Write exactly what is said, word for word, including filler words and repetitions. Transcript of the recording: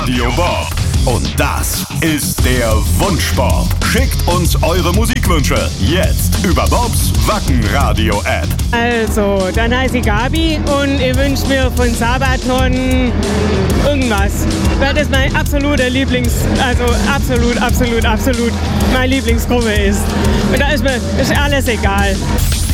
Radio Bob. Und das ist der Wunschbob. Schickt uns eure Musikwünsche jetzt über Bobs Wacken-Radio-App. Also, dann heiße ich Gabi und ich wünsche mir von Sabaton irgendwas. Das ist mein absoluter Lieblings, also absolut, absolut, absolut meine Lieblingsgruppe ist. Und da ist mir ist alles egal.